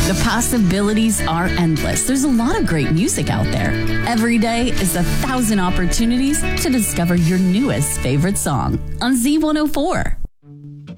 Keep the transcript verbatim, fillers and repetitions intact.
The possibilities are endless. There's a lot of great music out there. Every day is a thousand opportunities to discover your newest favorite song on Z one oh four.